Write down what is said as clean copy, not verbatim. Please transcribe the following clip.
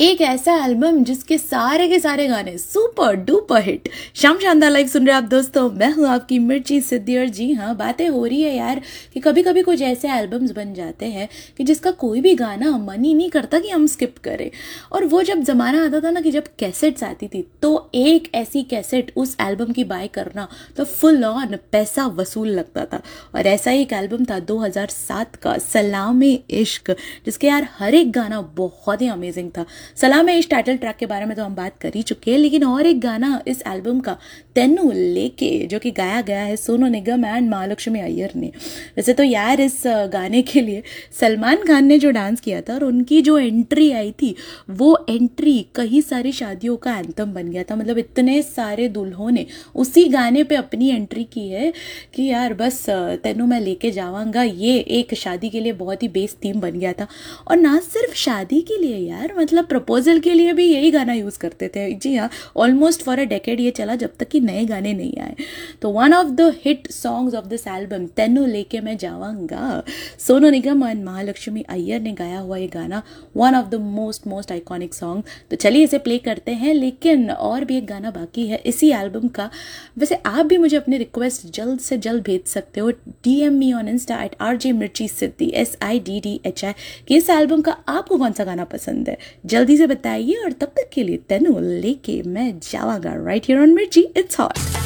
एक ऐसा एल्बम जिसके सारे के सारे गाने सुपर डुपर हिट। शाम शानदार लाइव सुन रहे आप दोस्तों, मैं हूँ आपकी मिर्ची सिद्धि। और जी हाँ, बातें हो रही है यार कि कभी कभी कुछ ऐसे एल्बम्स बन जाते हैं कि जिसका कोई भी गाना मन ही नहीं करता कि हम स्किप करें। और वो जब जमाना आता था ना कि जब कैसेट्स आती थी, तो एक ऐसी कैसेट उस एल्बम की बाय करना तो फुल ऑन पैसा वसूल लगता था। और ऐसा ही एक एल्बम था 2007 का सलामे इश्क, जिसके यार हर एक गाना बहुत ही अमेजिंग था। सलामे इश्क टाइटल ट्रैक के बारे में तो हम बात कर ही चुके हैं, लेकिन और एक गाना इस एल्बम का तेनू लेके, जो कि गाया गया है सोनू निगम एंड महालक्ष्मी अय्यर ने। वैसे तो यार इस गाने के लिए सलमान खान ने जो डांस किया था और उनकी जो एंट्री आई थी, वो एंट्री कई सारी शादियों का एंथम बन गया था। मतलब इतने सारे दुल्हों ने उसी गाने पे अपनी एंट्री की है कि यार बस तेनू मैं लेके जावांगा, ये एक शादी के लिए बहुत ही बेस थीम बन गया था। और ना सिर्फ शादी के लिए यार, मतलब प्रपोजल के लिए भी यही गाना यूज़ करते थे। जी हाँ, ऑलमोस्ट फॉर अ डेकेड ये चला जब तक कि नए गाने नहीं आए। तो one of the hit songs of this album तेनू लेके मैं जावांगा, सोनू निगम एंड महालक्ष्मी अय्यर ने गाया हुआ ये गाना, one of the most iconic song. तो चलिए इसे प्ले करते हैं, लेकिन और भी एक गाना बाकी है इसी एल्बम का। वैसे आप भी मुझे अपनी रिक्वेस्ट जल्द से जल्द भेज सकते हो, DM me on Insta @RJ मिर्ची सिद्धि SIDDHI कि इस एल्बम का आपको कौन सा गाना पसंद है, जल्दी से बताइए। और तब तक के लिए तेनू लेके मैं जावांगा राइट हियर ऑन मिर्ची, इट्स हॉट।